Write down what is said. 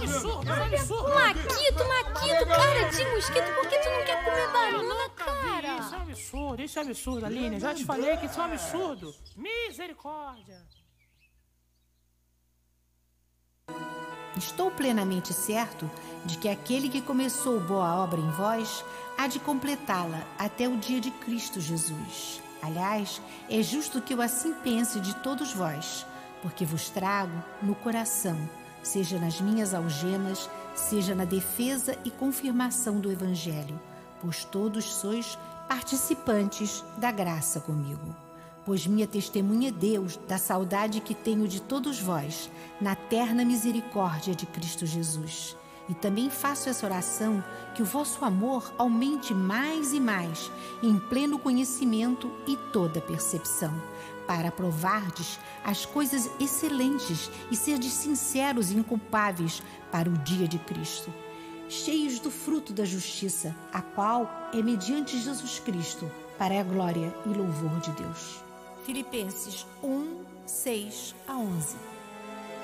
absurdo, é um absurdo. Maquito, cara de mosquito, por que tu não quer comer banana, cara? Isso é absurdo, Aline. Já te falei que isso é um absurdo. Misericórdia. Estou plenamente certo de que aquele que começou boa obra em vós há de completá-la até o dia de Cristo Jesus. Aliás, é justo que eu assim pense de todos vós, porque vos trago no coração, seja nas minhas algemas, seja na defesa e confirmação do Evangelho, pois todos sois participantes da graça comigo. Pois minha testemunha é Deus da saudade que tenho de todos vós, na terna misericórdia de Cristo Jesus. E também faço essa oração que o vosso amor aumente mais e mais, em pleno conhecimento e toda percepção, para provardes as coisas excelentes e serdes sinceros e inculpáveis para o dia de Cristo, cheios do fruto da justiça, a qual é mediante Jesus Cristo, para a glória e louvor de Deus. Filipenses 1, 6 a 11.